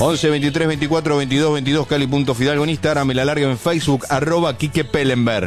11 23 24 22 22 Cali.Fidalgo en Instagram, el alargue en Facebook, @Quique Pellenberg.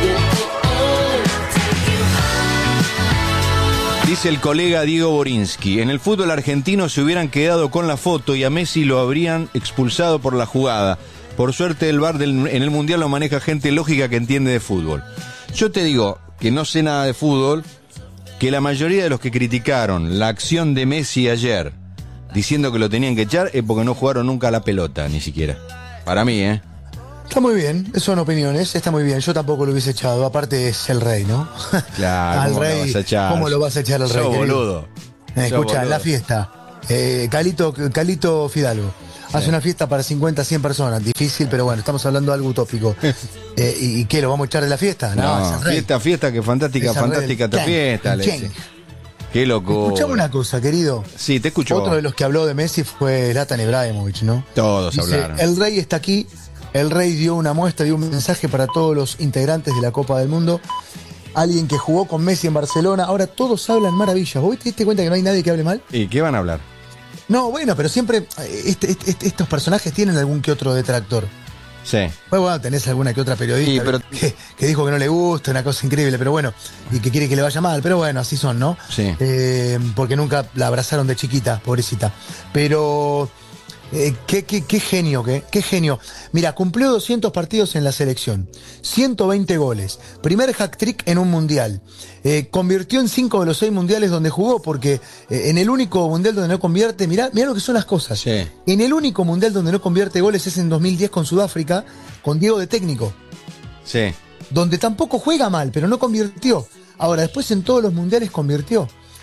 Dice el colega Diego Borinsky, en el fútbol argentino se hubieran quedado con la foto y a Messi lo habrían expulsado por la jugada. Por suerte el VAR en el Mundial lo maneja gente lógica que entiende de fútbol. Yo te digo que no sé nada de fútbol, que la mayoría de los que criticaron la acción de Messi ayer, diciendo que lo tenían que echar, es porque no jugaron nunca a la pelota, ni siquiera. Para mí, Está muy bien, son opiniones, está muy bien. Yo tampoco lo hubiese echado, aparte es el rey, ¿no? Claro, al ¿cómo rey, lo vas a echar? ¿Cómo lo vas a echar al rey? Boludo. Escucha, en la fiesta, Calito Fidalgo. Hace una fiesta para 50, 100 personas. Difícil, pero bueno, estamos hablando de algo utópico. ¿Y qué? ¿Lo vamos a echar de la fiesta? No, fiesta, que fantástica esta fiesta. Qué loco. Escuchame una cosa, querido. Sí, te escucho. Otro de los que habló de Messi fue Zlatan Ibrahimovic, ¿no? Todos Dice, hablaron. el rey está aquí. El rey dio una muestra, dio un mensaje para todos los integrantes de la Copa del Mundo. Alguien que jugó con Messi en Barcelona. Ahora todos hablan maravillas. ¿Vos te diste cuenta que no hay nadie que hable mal? ¿Y qué van a hablar? No, bueno, pero siempre estos personajes tienen algún que otro detractor. Sí. Pues bueno, tenés alguna que otra periodista que dijo que no le gusta, una cosa increíble, pero bueno, y que quiere que le vaya mal, pero bueno, así son, ¿no? Sí. Porque nunca la abrazaron de chiquita, pobrecita. Pero qué genio, qué genio. Mira, cumplió 200 partidos en la selección, 120 goles, primer hat-trick en un mundial. Convirtió en 5 de los 6 mundiales donde jugó, porque en el único mundial donde no convierte, mirá lo que son las cosas. Sí. En el único mundial donde no convierte goles es en 2010 con Sudáfrica, con Diego de técnico. Sí. Donde tampoco juega mal, pero no convirtió. Ahora, después en todos los mundiales convirtió.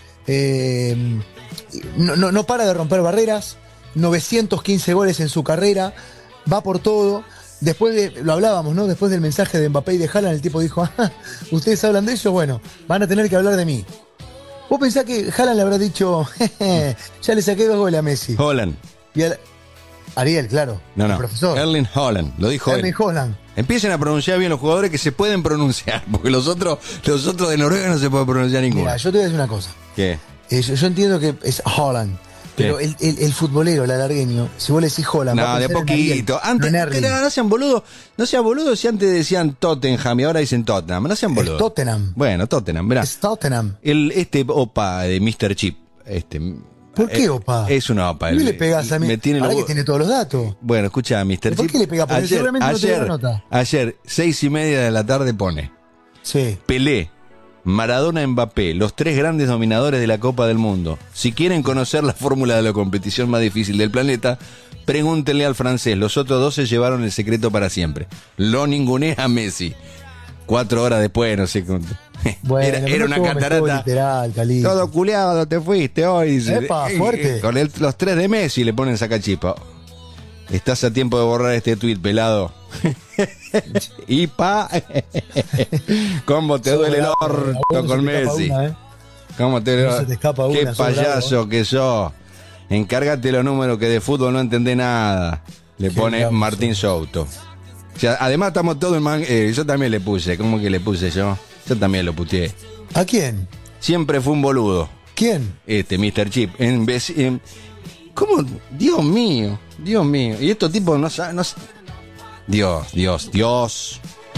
No para de romper barreras, 915 goles en su carrera, va por todo. Lo hablábamos, ¿no? Después del mensaje de Mbappé y de Haaland, el tipo dijo, ustedes hablan de eso, bueno, van a tener que hablar de mí. ¿Vos pensás que Haaland le habrá dicho, ya le saqué 2 goles a Messi? Holland. Y Ariel, claro. No. El profesor. Erling Haaland, lo dijo Erling él. Haaland. Empiecen a pronunciar bien los jugadores que se pueden pronunciar, porque los otros de Noruega no se puede pronunciar ninguno. Mira, yo te voy a decir una cosa. ¿Qué? Yo entiendo que es Haaland. Pero el futbolero, el alargueño, si vos le decís Haaland... No, de poquito. Antes, no sean boludos. No sean boludos si antes decían Tottenham y ahora dicen Tottenham. No sean boludos. Es Tottenham. Bueno, Tottenham, mirá. Es Tottenham. Este opa de Mr. Chip. ¿Por qué opa? Es una opa. ¿Por qué le pegás a mí? Ahora que tiene todos los datos. Bueno, escucha, Mr. Chip. ¿Por qué le pegás? Porque seguramente no te da la nota. Ayer, 6:30 de la tarde pone. Sí. Pelé, Maradona, Mbappé, los 3 grandes dominadores de la Copa del Mundo. Si quieren conocer la fórmula de la competición más difícil del planeta, pregúntenle al francés. Los otros 2 se llevaron el secreto para siempre. Lo ningunea a Messi. 4 horas después, no sé. Bueno, era una catarata. Literal, todo culeado, te fuiste hoy. Dice. Epa, fuerte. Con los 3 de Messi le ponen sacachipa. Estás a tiempo de borrar este tuit, pelado. Y cómo te duele el orto con Messi. Cómo te duele. No se te escapa una. Qué payaso que sos. Encárgate los números que de fútbol no entendés nada. Le pone Martín Souto. O sea, además estamos todos en yo también le puse. ¿Cómo que le puse yo? Yo también lo puteé. ¿A quién? Siempre fue un boludo. ¿Quién? Mr. Chip. ¿Cómo? Dios mío. Y estos tipos no saben. Dios.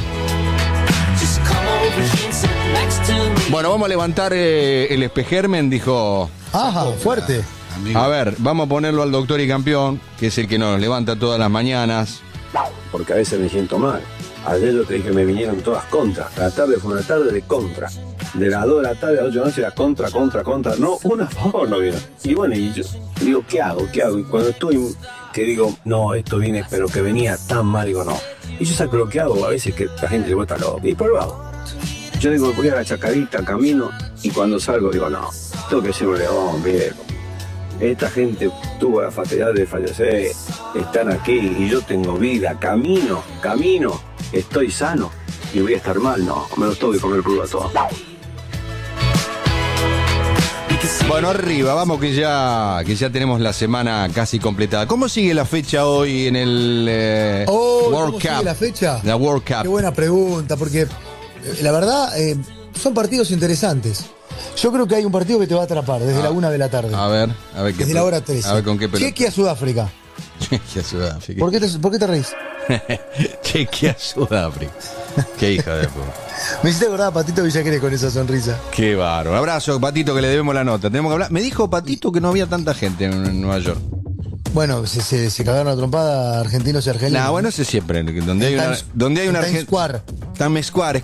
Bueno, vamos a levantar el espejermen, dijo. Ajá, fuerte. A ver, vamos a ponerlo al doctor y campeón, que es el que nos levanta todas las mañanas. Porque a veces me siento mal. Ayer yo te dije que me vinieron todas contra. La tarde fue una tarde de contra. De las 2 de la tarde a las 8 de la noche era contra. No, una a favor no vino. Y bueno, y yo digo, ¿qué hago? Y cuando estoy, que digo, no, esto viene, pero que venía tan mal, digo, no. Y yo saco lo que hago, a veces que la gente le vuelta loco. Y por lo hago. Yo digo, voy a la chacarita, camino, y cuando salgo digo, no, tengo que ser un león, viejo. Esta gente tuvo la fatalidad de fallecer, están aquí y yo tengo vida, camino, estoy sano y voy a estar mal, no, me los tengo que comer crudo a todos. Bueno, arriba, vamos que ya tenemos la semana casi completada. ¿Cómo sigue la fecha hoy en el World Cup? ¿Sigue la fecha? La World Cup. Qué buena pregunta, porque la verdad son partidos interesantes. Yo creo que hay un partido que te va a atrapar desde la 1 de la tarde. A ver qué. Desde la hora 13. A ver con qué pelota. Chequia a Sudáfrica. Chequia Sudáfrica. ¿Por qué te reís? Chequia Sudáfrica. Qué hija de puta. Me hiciste acordar a Patito Villagrés con esa sonrisa. Qué bárbaro. Un abrazo, Patito, que le debemos la nota. Tenemos que hablar. Me dijo Patito que no había tanta gente en Nueva York. Bueno, se cagaron a trompada argentinos y argelinos. Nah, bueno, eso siempre. Donde hay una Times Square. Times Square.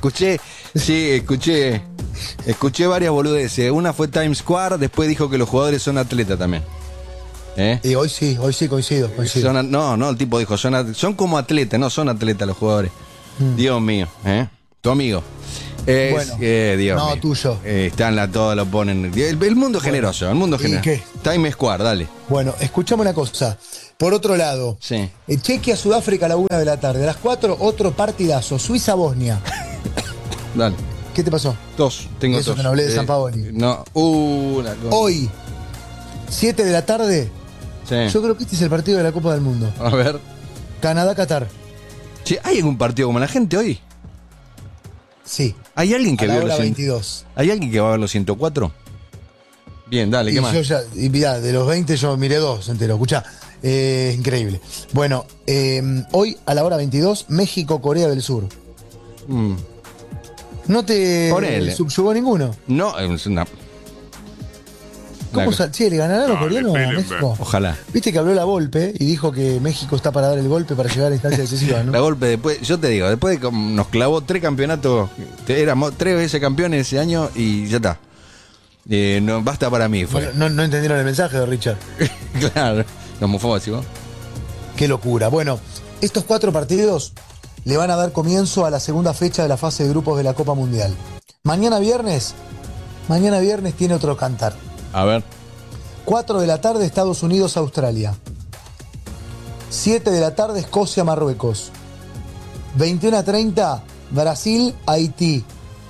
Escuché varias boludeces. Una fue Times Square, después dijo que los jugadores son atletas también. Y hoy sí coincido. No, el tipo dijo, son como atletas, no son atletas los jugadores. Dios mío, tu amigo. Bueno, Dios no, mío. tuyo. Todos lo ponen. El mundo es generoso, el mundo es ¿y generoso. qué? Times Square, dale. Bueno, escuchame una cosa. Por otro lado, Sí. Chequia Sudáfrica a la 1 de la tarde. A las 4, otro partidazo. Suiza-Bosnia. Dale. ¿Qué te pasó? Tengo Eso tos. que no hablé de San Paoli. No, la cosa. Hoy, 7 de la tarde, Sí. yo creo que este es el partido de la Copa del Mundo. A ver. Canadá-Qatar. Che, ¿hay algún partido como la gente hoy? Sí. ¿Hay alguien que A la vio hora los 22. ¿Hay alguien que va a ver los 104? Bien, dale, Y ¿qué más? yo ya, y mirá, de los 20 yo miré 2 entero. Escuchá, increíble. Bueno, hoy a la hora 22, México-Corea del Sur. Mm, ¿No te Ponele. subyugó ninguno? No, es una. ¿Cómo che, le ganarán los coreanos a México? Ojalá. Viste que habló la Volpe y dijo que México está para dar el golpe para llegar a instancia decisiva, ¿no? La golpe después, yo te digo, después de que nos clavó 3 campeonatos, éramos 3 veces campeones ese año y ya está. No, basta para mí, fue. No entendieron el mensaje de Richard. Claro, nos mufó así, ¿vos? Qué locura. Bueno, estos 4 partidos le van a dar comienzo a la segunda fecha de la fase de grupos de la Copa Mundial. Mañana viernes tiene otro cantar. A ver. 4 de la tarde, Estados Unidos, Australia. 7 de la tarde, Escocia, Marruecos. 21:30, Brasil, Haití.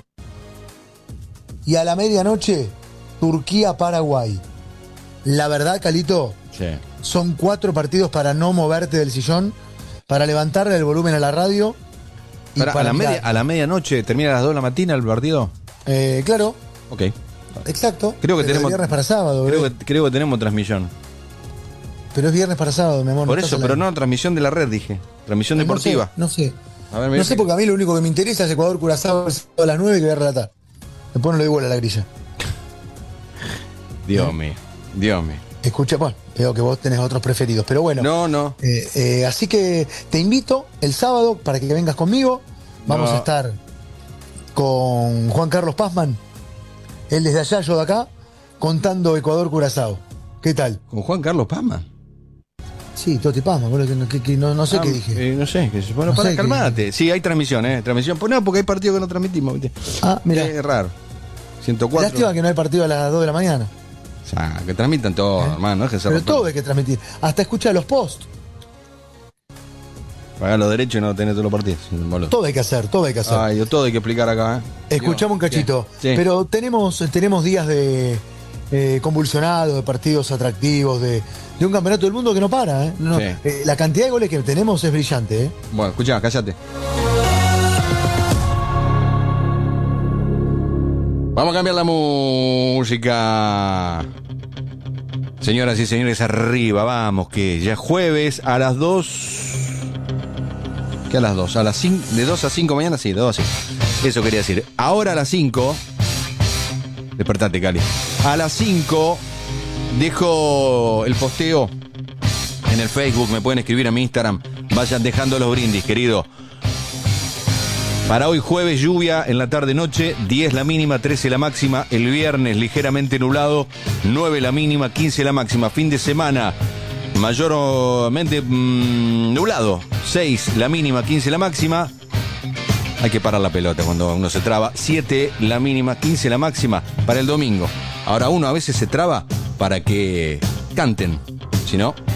Y a la medianoche, Turquía, Paraguay. La verdad, Calito, Sí. son 4 partidos para no moverte del sillón, para levantarle el volumen a la radio. Y Pará, para mirar. a la medianoche, ¿termina a las 2 de la mañana el partido? Claro, Ok. exacto. Creo que Pero tenemos- es viernes para sábado, bebé. Creo que tenemos transmisión. Pero es viernes para sábado, mi amor. Por no eso, estás al pero aire. no, transmisión de la red, dije. Transmisión deportiva. No sé. A ver, No sé, porque a mí lo único que me interesa es Ecuador-Curazao a las 9 que voy a relatar. Después no le doy bola a la grilla. Dios mío. Escucha, bueno, veo que vos tenés otros preferidos, pero bueno. No. Así que te invito el sábado para que vengas conmigo. Vamos No. a estar con Juan Carlos Pazman, él desde allá, yo de acá, contando Ecuador-Curazao. ¿Qué tal? ¿Con Juan Carlos Pazman? Sí, Toti Pazman, boludo, no sé qué dije. No sé, bueno, No para sé calmate. Sí, hay transmisión, Transmisión. Pues no, porque hay partidos que no transmitimos, ¿viste? Ah, mira. Es raro. 104. Lástima que no hay partido a las 2 de la mañana. O sea, que transmitan todo, hermano. Déjense Pero romper. todo hay que transmitir. Hasta escucha los posts. Pagar los derechos y no tener todos los partidos. Boludo. Todo hay que hacer, todo hay que hacer. Ay, todo hay que explicar acá, Escuchamos un cachito. Sí. Pero tenemos días de convulsionados, de partidos atractivos, de un campeonato del mundo que no para. No, Sí. la cantidad de goles que tenemos es brillante. Bueno, escuchá, cállate. Vamos a cambiar la música. Señoras y señores, arriba, vamos, que ya jueves a las 2. ¿Qué a las 2? A las 5, de 2 a 5 mañana, sí, de 2 a 5. Eso quería decir. Ahora a las 5. Despertate, Cali. A las 5 dejo el posteo en el Facebook. Me pueden escribir a mi Instagram. Vayan dejando los brindis, querido. Para hoy jueves, lluvia en la tarde-noche, 10 la mínima, 13 la máxima. El viernes, ligeramente nublado, 9 la mínima, 15 la máxima. Fin de semana, mayormente nublado, 6 la mínima, 15 la máxima. Hay que parar la pelota cuando uno se traba. 7 la mínima, 15 la máxima para el domingo. Ahora uno a veces se traba para que canten, si no...